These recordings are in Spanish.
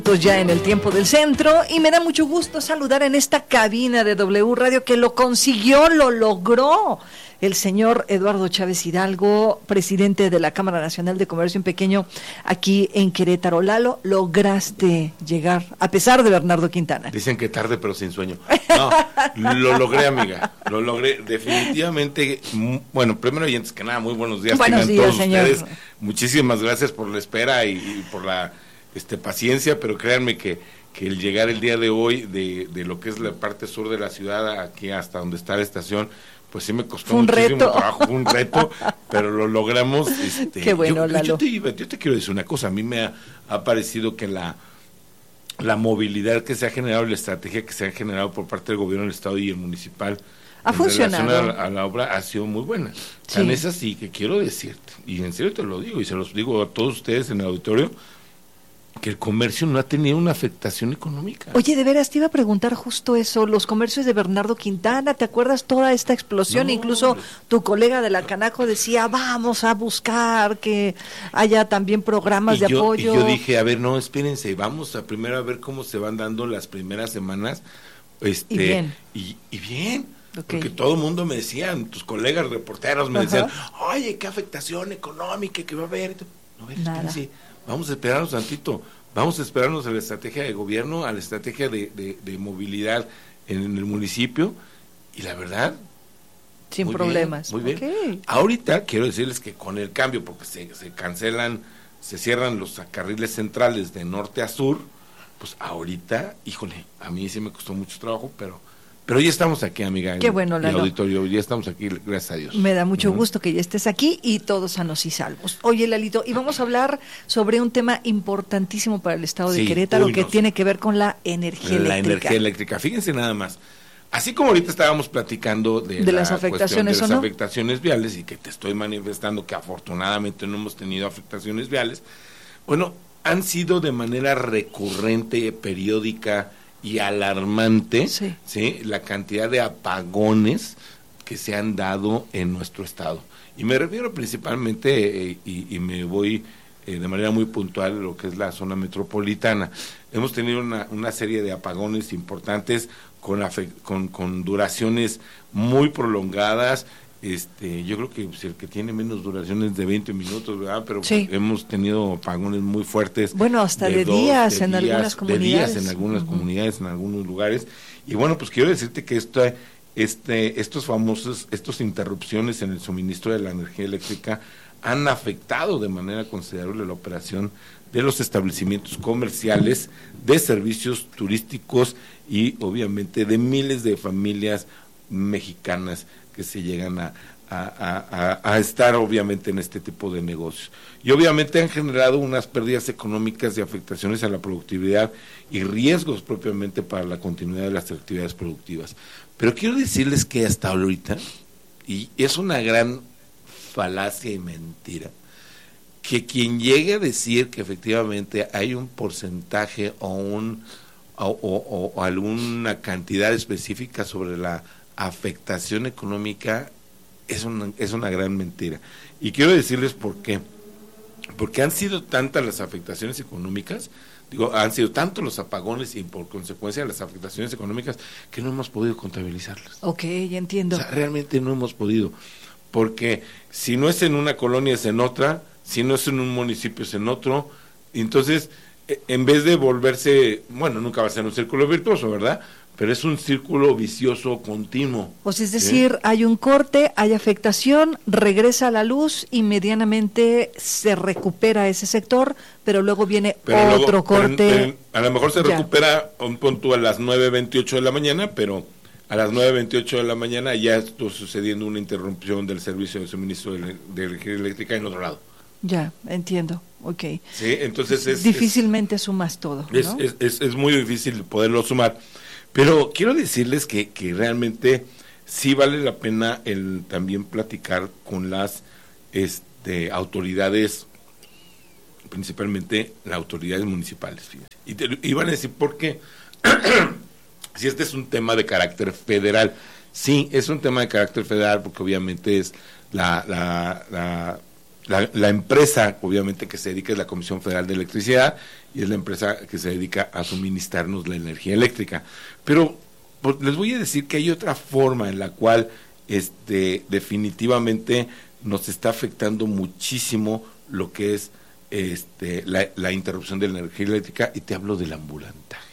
Ya en el tiempo del centro, y me da mucho gusto saludar en esta cabina de W Radio que lo consiguió, lo logró el señor Eduardo Chávez Hidalgo, presidente de la Cámara Nacional de Comercio en Pequeño aquí en Querétaro. Lalo, lograste llegar a pesar de Bernardo Quintana. Dicen que tarde pero sin sueño. No, lo logré, amiga, lo logré definitivamente. Bueno, primero y antes que nada, muy buenos días. Buenos días, todos señor. Ustedes. Muchísimas gracias por la espera y por la paciencia, pero créanme que el llegar el día de hoy de lo que es la parte sur de la ciudad aquí hasta donde está la estación, pues sí me costó muchísimo trabajo, fue un reto, pero lo logramos. Qué bueno, Lalo. Yo te quiero decir una cosa, a mí me ha parecido que la movilidad que se ha generado, la estrategia que se ha generado por parte del gobierno del estado y el municipal ha funcionado. A la obra ha sido muy buena. Sí. Tan es así que quiero decirte, y en serio te lo digo, y se los digo a todos ustedes en el auditorio, que el comercio no ha tenido una afectación económica. Oye, de veras, te iba a preguntar justo eso, los comercios de Bernardo Quintana, ¿te acuerdas toda esta explosión? No, incluso tu colega de la Canaco decía, vamos a buscar que haya también programas de apoyo. Y yo dije, a ver, no, espérense, vamos a primero a ver cómo se van dando las primeras semanas. Y bien. Y bien. Okay. Porque todo el mundo me decían, tus colegas reporteros me decían, oye, qué afectación económica que va a haber. No, espérense. Vamos a esperarnos tantito, vamos a esperarnos a la estrategia de gobierno, a la estrategia de movilidad en el municipio, y la verdad, sin problemas. Muy bien. Okay. Ahorita quiero decirles que con el cambio, porque se cierran los carriles centrales de norte a sur, pues ahorita, híjole, a mí sí me costó mucho trabajo, pero ya estamos aquí, amiga. Qué bueno, Lalo. Auditorio, ya estamos aquí, gracias a Dios. Me da mucho gusto que ya estés aquí y todos sanos y salvos. Oye, Lalito, y vamos a hablar sobre un tema importantísimo para el estado de Querétaro, que tiene que ver con la energía eléctrica. La energía eléctrica, fíjense nada más. Así como ahorita estábamos platicando de las afectaciones, de las afectaciones viales, y que te estoy manifestando que afortunadamente no hemos tenido afectaciones viales, bueno, han sido de manera recurrente, periódica y alarmante, ¿sí? La cantidad de apagones que se han dado en nuestro estado. Y me refiero principalmente, y me voy de manera muy puntual, a lo que es la zona metropolitana. Hemos tenido una serie de apagones importantes con duraciones muy prolongadas. Yo creo que el que tiene menos duraciones de 20 minutos, ¿verdad? Pero hemos tenido apagones muy fuertes. Bueno, hasta de días en algunas comunidades. De días en algunas comunidades, en algunos lugares. Y bueno, pues quiero decirte que estas interrupciones en el suministro de la energía eléctrica han afectado de manera considerable la operación de los establecimientos comerciales, de servicios turísticos y obviamente de miles de familias mexicanas que se llegan a estar obviamente en este tipo de negocios. Y obviamente han generado unas pérdidas económicas y afectaciones a la productividad y riesgos propiamente para la continuidad de las actividades productivas. Pero quiero decirles que hasta ahorita, y es una gran falacia y mentira, que quien llegue a decir que efectivamente hay un porcentaje o alguna cantidad específica sobre la afectación económica es una gran mentira. Y quiero decirles por qué. Porque han sido tantas las afectaciones económicas, han sido tantos los apagones y por consecuencia las afectaciones económicas que no hemos podido contabilizarlas. Ok, ya entiendo. O sea, realmente no hemos podido, porque si no es en una colonia es en otra, si no es en un municipio es en otro, entonces en vez de volverse, bueno, nunca va a ser un círculo virtuoso, ¿verdad?, pero es un círculo vicioso continuo. Pues es decir, hay un corte, hay afectación, regresa la luz y medianamente se recupera ese sector, pero luego viene otro corte. A lo mejor se recupera un punto a las 9:28 de la mañana, pero a las 9:28 de la mañana ya está sucediendo una interrupción del servicio de suministro de energía eléctrica en otro lado. Ya, entiendo, ok. Sí, entonces difícilmente sumas todo, ¿no? Es muy difícil poderlo sumar. Pero quiero decirles que realmente sí vale la pena el también platicar con las autoridades, principalmente las autoridades municipales. Fíjense. Y van a decir, ¿por qué? Si este es un tema de carácter federal. Sí, es un tema de carácter federal porque obviamente es la la empresa, obviamente, que se dedica es la Comisión Federal de Electricidad, y es la empresa que se dedica a suministrarnos la energía eléctrica. Pero pues, les voy a decir que hay otra forma en la cual definitivamente nos está afectando muchísimo lo que es la interrupción de la energía eléctrica, y te hablo del ambulantaje.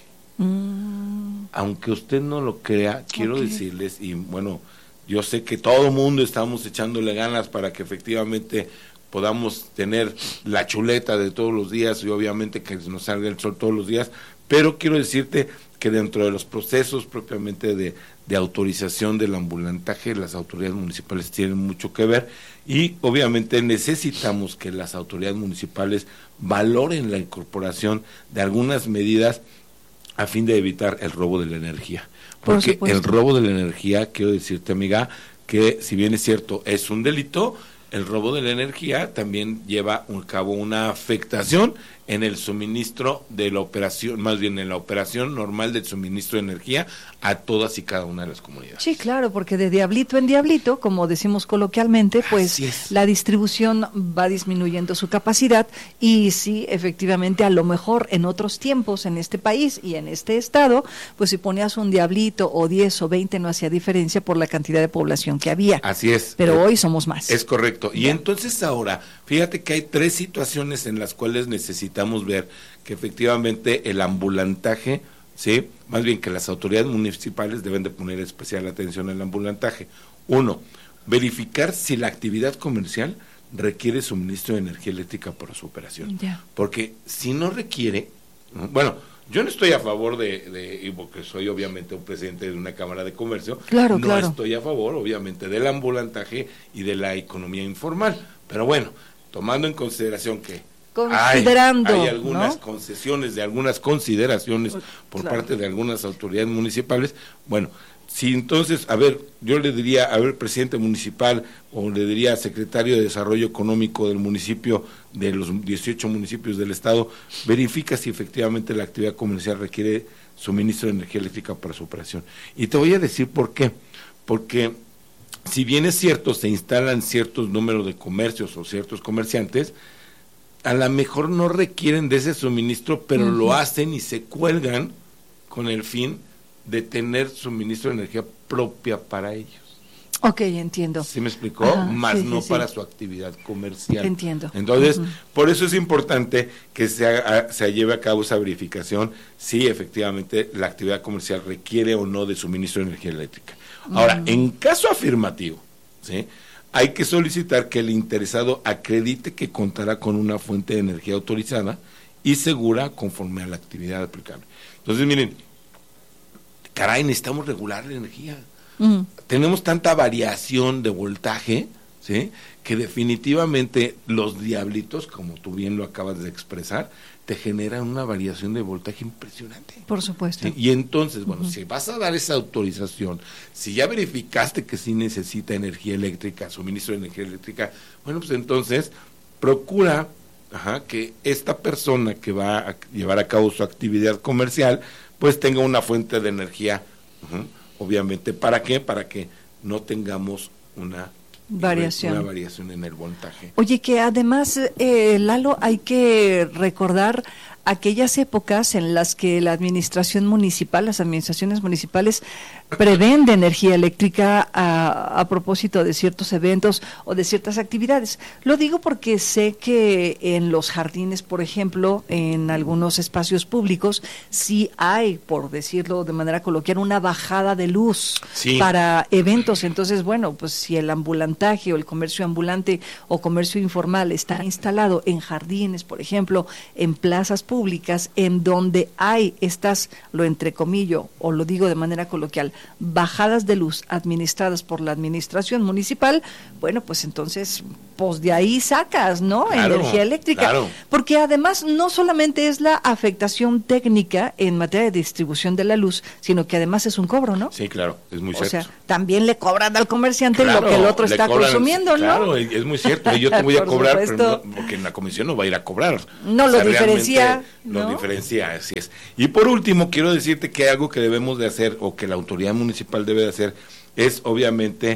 Aunque usted no lo crea, quiero decirles, y bueno, yo sé que todo el mundo estamos echándole ganas para que efectivamente podamos tener la chuleta de todos los días, y obviamente que nos salga el sol todos los días, pero quiero decirte que dentro de los procesos propiamente de autorización del ambulantaje, las autoridades municipales tienen mucho que ver, y obviamente necesitamos que las autoridades municipales valoren la incorporación de algunas medidas a fin de evitar el robo de la energía. Porque el robo de la energía, quiero decirte, amiga, que si bien es cierto, es un delito, el robo de la energía también lleva a cabo una afectación en el suministro de la operación, más bien en la operación normal del suministro de energía a todas y cada una de las comunidades. Sí, claro, porque de diablito en diablito, como decimos coloquialmente, pues la distribución va disminuyendo su capacidad, y sí, efectivamente, a lo mejor en otros tiempos en este país y en este estado, pues si ponías un diablito o 10 o 20 no hacía diferencia por la cantidad de población que había. Así es. Pero hoy somos más. Es correcto. Y entonces ahora, fíjate que hay 3 situaciones en las cuales necesitamos ver que efectivamente el ambulantaje, ¿sí? Más bien que las autoridades municipales deben de poner especial atención al ambulantaje. 1, verificar si la actividad comercial requiere suministro de energía eléctrica para su operación. Porque si no requiere, bueno, yo no estoy a favor y porque soy obviamente un presidente de una cámara de comercio, estoy a favor obviamente del ambulantaje y de la economía informal, pero bueno, tomando en consideración que hay algunas concesiones, de algunas consideraciones por parte de algunas autoridades municipales, bueno, si entonces, yo le diría, presidente municipal, o le diría secretario de Desarrollo Económico del municipio, de los 18 municipios del estado, verifica si efectivamente la actividad comercial requiere suministro de energía eléctrica para su operación. Y te voy a decir por qué. Porque si bien es cierto, se instalan ciertos números de comercios o ciertos comerciantes, a lo mejor no requieren de ese suministro, pero lo hacen y se cuelgan con el fin de tener suministro de energía propia para ellos. Ok, entiendo. ¿Sí me explicó? Más no para su actividad comercial. Entiendo. Entonces, por eso es importante que se lleve a cabo esa verificación si efectivamente la actividad comercial requiere o no de suministro de energía eléctrica. Ahora, en caso afirmativo, ¿sí?, hay que solicitar que el interesado acredite que contará con una fuente de energía autorizada y segura conforme a la actividad aplicable. Entonces, miren, caray, necesitamos regular la energía. Tenemos tanta variación de voltaje, ¿sí?, que definitivamente los diablitos, como tú bien lo acabas de expresar, te generan una variación de voltaje impresionante. Por supuesto. ¿Sí? Y entonces, bueno, si vas a dar esa autorización, si ya verificaste que sí necesita energía eléctrica, suministro de energía eléctrica, bueno, pues entonces procura que esta persona que va a llevar a cabo su actividad comercial, pues tenga una fuente de energía, obviamente, ¿para qué? Para que no tengamos una variación en el voltaje. Oye, que además, Lalo, hay que recordar aquellas épocas en las que la administración municipal, las administraciones municipales prevén de energía eléctrica a propósito de ciertos eventos o de ciertas actividades. Lo digo porque sé que en los jardines, por ejemplo, en algunos espacios públicos, sí hay, por decirlo de manera coloquial, una bajada de luz para eventos. Entonces, bueno, pues si el ambulantaje o el comercio ambulante o comercio informal está instalado en jardines, por ejemplo, en plazas públicas, en donde hay estas, lo entrecomillo o lo digo de manera coloquial, bajadas de luz administradas por la administración municipal, bueno, pues entonces, pues de ahí sacas, ¿no? Energía eléctrica. Porque además no solamente es la afectación técnica en materia de distribución de la luz, sino que además es un cobro, ¿no? Sí, claro, es muy cierto. O sea, también le cobran al comerciante lo que el otro está consumiendo, ¿no? Claro, es muy cierto, y yo te voy a cobrar, pero no, porque en la comisión no va a ir a cobrar. No, lo diferencia. Lo diferencia, así es. Y por último, quiero decirte que algo que debemos de hacer, o que la autoridad municipal debe de hacer, es obviamente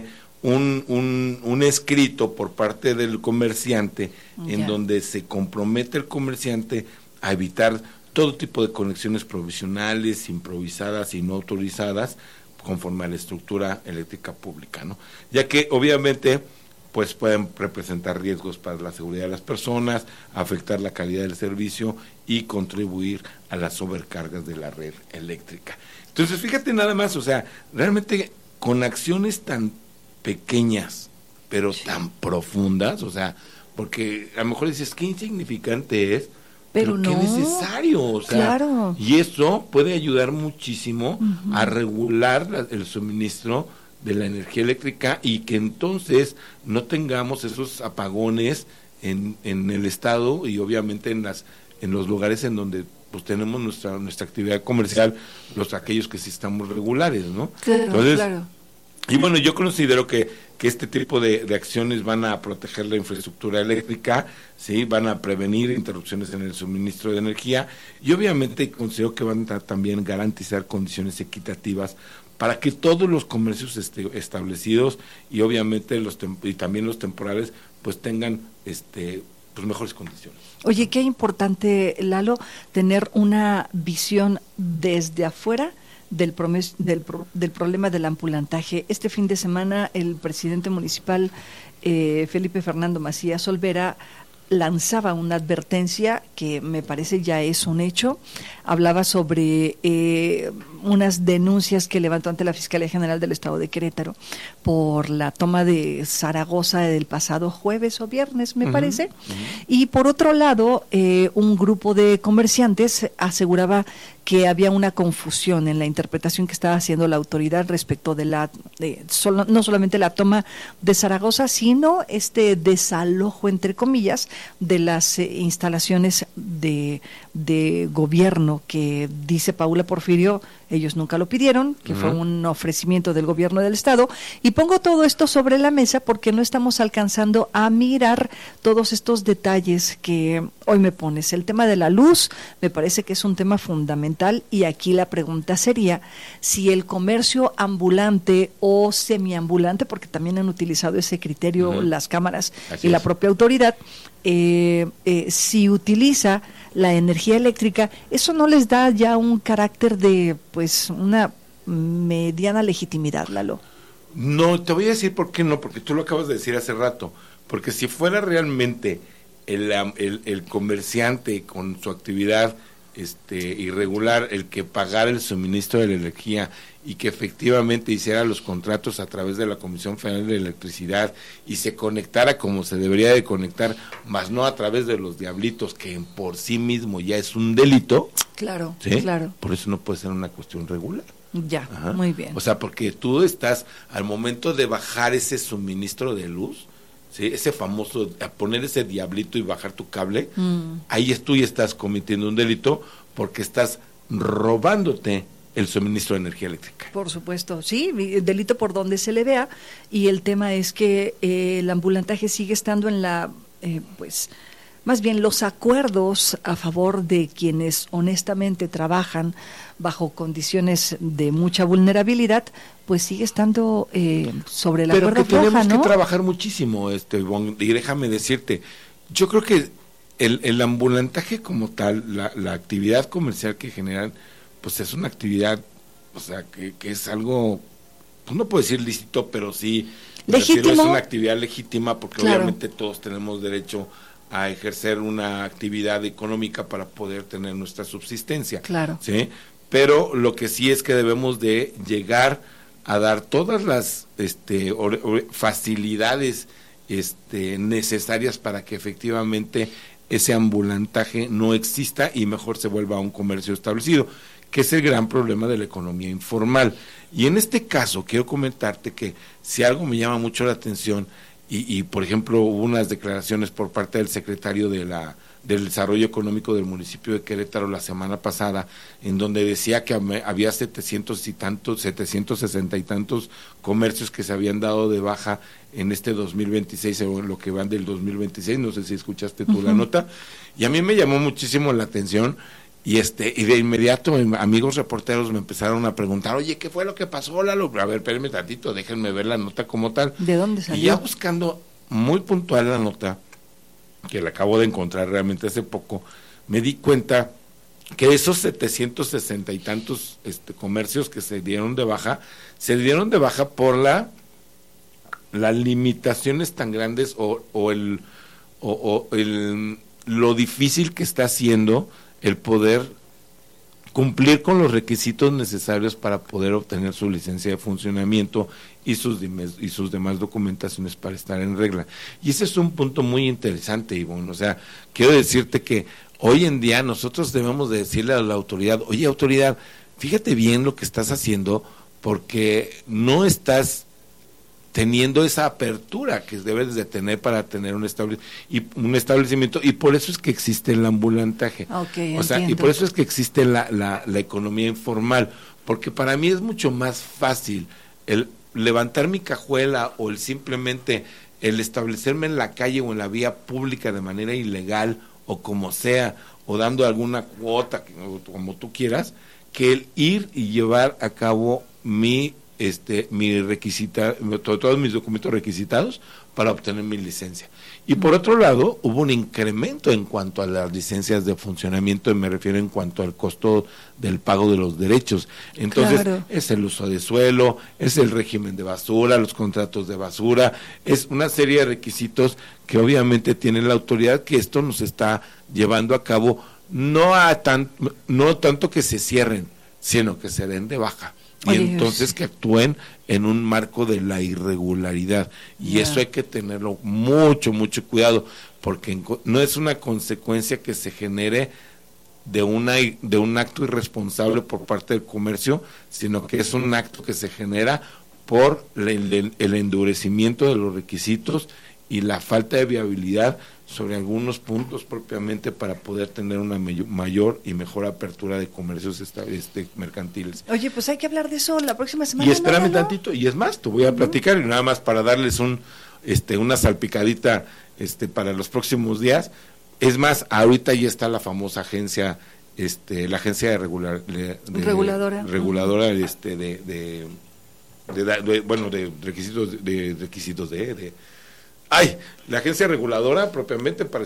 un escrito por parte del comerciante en donde se compromete el comerciante a evitar todo tipo de conexiones provisionales, improvisadas y no autorizadas conforme a la estructura eléctrica pública, ¿no? Ya que obviamente pues pueden representar riesgos para la seguridad de las personas, afectar la calidad del servicio y contribuir a las sobrecargas de la red eléctrica. Entonces, fíjate nada más, o sea, realmente con acciones tan pequeñas, pero tan profundas, o sea, porque a lo mejor dices, qué insignificante es, pero qué necesario, o sea, claro. Y eso puede ayudar muchísimo a regular el suministro de la energía eléctrica y que entonces no tengamos esos apagones en el estado y obviamente en los lugares en donde pues tenemos nuestra actividad comercial, aquellos que sí estamos regulares, ¿no? Claro, entonces, claro. Y bueno, yo considero que este tipo de acciones van a proteger la infraestructura eléctrica, sí, van a prevenir interrupciones en el suministro de energía y obviamente considero que van a también garantizar condiciones equitativas para que todos los comercios establecidos y obviamente y también los temporales pues tengan pues mejores condiciones. Oye, qué importante, Lalo, tener una visión desde afuera del problema del ambulantaje. Este fin de semana el presidente municipal Felipe Fernando Macías Olvera lanzaba una advertencia que me parece ya es un hecho. Hablaba sobre unas denuncias que levantó ante la Fiscalía General del Estado de Querétaro por la toma de Zaragoza del pasado jueves o viernes, me parece. Y por otro lado, un grupo de comerciantes aseguraba que había una confusión en la interpretación que estaba haciendo la autoridad respecto de no solamente la toma de Zaragoza, sino desalojo, entre comillas, de las instalaciones de gobierno que dice Paula Porfirio, ellos nunca lo pidieron, que fue un ofrecimiento del gobierno del estado, y pongo todo esto sobre la mesa porque no estamos alcanzando a mirar todos estos detalles que hoy me pones. El tema de la luz me parece que es un tema fundamental y aquí la pregunta sería si el comercio ambulante o semiambulante, porque también han utilizado ese criterio las cámaras y la propia autoridad, si utiliza la energía eléctrica, ¿eso no les da ya un carácter de pues una mediana legitimidad, Lalo? No, te voy a decir por qué no, porque tú lo acabas de decir hace rato, porque si fuera realmente el comerciante con su actividad irregular el que pagara el suministro de la energía y que efectivamente hiciera los contratos a través de la Comisión Federal de Electricidad y se conectara como se debería de conectar, más no a través de los diablitos, que por sí mismo ya es un delito. Claro, ¿sí? Claro. Por eso no puede ser una cuestión regular. Ya, muy bien. O sea, porque tú estás, al momento de bajar ese suministro de luz, ¿sí? Ese famoso, a poner ese diablito y bajar tu cable, ahí tú ya estás cometiendo un delito porque estás robándote el suministro de energía eléctrica. Por supuesto, sí, delito por donde se le vea, y el tema es que el ambulantaje sigue estando en pues, más bien los acuerdos a favor de quienes honestamente trabajan bajo condiciones de mucha vulnerabilidad, pues sigue estando sobre la cuerda floja, ¿no? Pero que tenemos que trabajar muchísimo, Ivonne, y déjame decirte, yo creo que el ambulantaje como tal, la actividad comercial que generan, pues es una actividad, o sea, que es algo, pues no puedo decir lícito, pero sí, legítimo. Es una actividad legítima porque claro. Obviamente todos tenemos derecho a ejercer una actividad económica para poder tener nuestra subsistencia. Claro. ¿Sí? Pero lo que sí es que debemos de llegar a dar todas las facilidades necesarias para que efectivamente ese ambulantaje no exista y mejor se vuelva un comercio establecido, que es el gran problema de la economía informal. Y en este caso quiero comentarte que si algo me llama mucho la atención, y por ejemplo hubo unas declaraciones por parte del secretario del Desarrollo Económico del municipio de Querétaro la semana pasada, en donde decía que había 760 y tantos comercios que se habían dado de baja en este 2026, o en lo que van del 2026, no sé si escuchaste tú la nota, y a mí me llamó muchísimo la atención, Y de inmediato amigos reporteros me empezaron a preguntar, oye, ¿qué fue lo que pasó, Lalo? A ver, espérenme tantito, déjenme ver la nota como tal. ¿De dónde salió? Y ya buscando muy puntual la nota, que la acabo de encontrar realmente hace poco, me di cuenta que esos 760 y tantos comercios que se dieron de baja por las limitaciones tan grandes lo difícil que está haciendo el poder cumplir con los requisitos necesarios para poder obtener su licencia de funcionamiento y sus demás documentaciones para estar en regla. Y ese es un punto muy interesante, Ivonne. O sea, quiero decirte que hoy en día nosotros debemos de decirle a la autoridad, oye, autoridad, fíjate bien lo que estás haciendo, porque no estás teniendo esa apertura que debes de tener para tener un establecimiento, y por eso es que existe el ambulantaje. Okay, o sea, y por eso es que existe la economía informal, porque para mí es mucho más fácil el levantar mi cajuela o simplemente el establecerme en la calle o en la vía pública de manera ilegal o como sea, o dando alguna cuota, como tú quieras, que el ir y llevar a cabo todos mis documentos requisitados para obtener mi licencia. Y por otro lado, hubo un incremento en cuanto a las licencias de funcionamiento, y me refiero en cuanto al costo del pago de los derechos. Entonces, claro, es el uso de suelo, es el régimen de basura, los contratos de basura, es una serie de requisitos que obviamente tiene la autoridad, que esto nos está llevando a cabo, no tanto que se cierren, sino que se den de baja. Y entonces que actúen en un marco de la irregularidad. Y eso hay que tenerlo mucho, mucho cuidado, porque no es una consecuencia que se genere de un acto irresponsable por parte del comercio, sino que es un acto que se genera por el endurecimiento de los requisitos y la falta de viabilidad sobre algunos puntos propiamente para poder tener una mayor y mejor apertura de comercios mercantiles. Oye, pues hay que hablar de eso la próxima semana. Y espérame tantito, y es más, te voy a platicar, y nada más para darles una salpicadita para los próximos días. Es más, ahorita ya está la famosa agencia, la agencia reguladora de requisitos la agencia reguladora propiamente para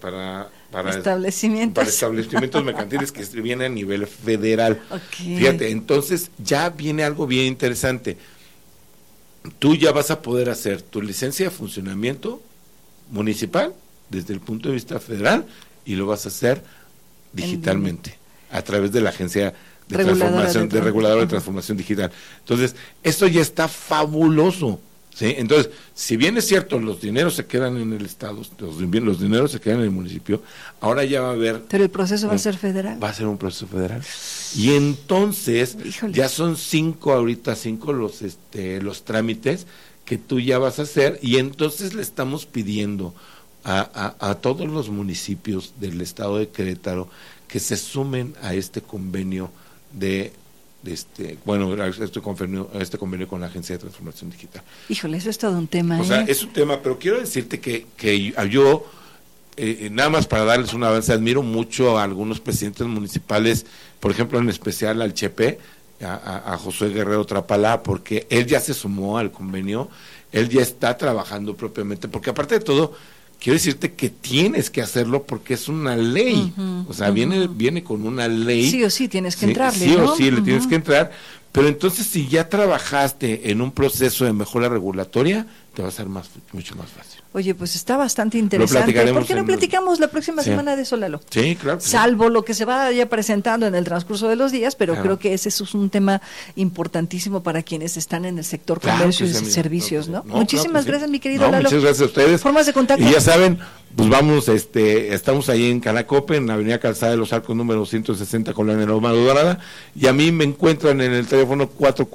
establecimientos mercantiles, que viene a nivel federal. Okay. Fíjate, entonces ya viene algo bien interesante. Tú ya vas a poder hacer tu licencia de funcionamiento municipal desde el punto de vista federal, y lo vas a hacer digitalmente a través de la agencia reguladora de transformación digital. Entonces, esto ya está fabuloso. ¿Sí? Entonces, si bien es cierto, los dineros se quedan en el Estado, los dineros se quedan en el municipio, ahora ya va a haber... Pero el proceso va a ser federal. Va a ser un proceso federal. Y entonces, ya son 5 los trámites que tú ya vas a hacer, y entonces le estamos pidiendo a todos los municipios del Estado de Querétaro que se sumen a este convenio este convenio con la Agencia de Transformación Digital. Híjole, eso es todo un tema. O sea, es un tema, pero quiero decirte que yo, nada más para darles un avance, admiro mucho a algunos presidentes municipales, por ejemplo, en especial al Chepe, a Josué Guerrero Trapalá, porque él ya se sumó al convenio, él ya está trabajando propiamente, porque aparte de todo, quiero decirte que tienes que hacerlo porque es una ley. O sea, viene con una ley. Sí o sí tienes que entrarle, sí, ¿no? O sí le tienes que entrar. Pero entonces, si ya trabajaste en un proceso de mejora regulatoria, te va a ser mucho más fácil. Oye, pues está bastante interesante. ¿Por qué no platicamos la próxima semana de eso, Lalo? Sí, claro. Salvo lo que se vaya presentando en el transcurso de los días, pero creo que ese es un tema importantísimo para quienes están en el sector comercio y servicios, ¿no? Muchísimas gracias, mi querido Lalo. Muchas gracias a ustedes. Formas de contacto. Y ya saben, pues vamos, estamos ahí en Canacope, en la avenida Calzada de los Arcos, número 160, Colonia Loma Dorada, y a mí me encuentran en el teléfono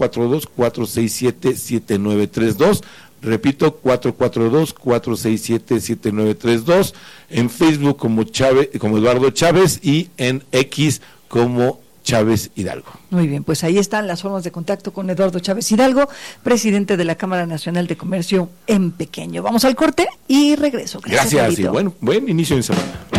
442-467-7932, repito, 442-467-7932, en Facebook como Eduardo Chávez, y en X como Chávez Hidalgo. Muy bien, pues ahí están las formas de contacto con Eduardo Chávez Hidalgo, presidente de la Cámara Nacional de Comercio en Pequeño. Vamos al corte y regreso. Gracias, y buen inicio de semana.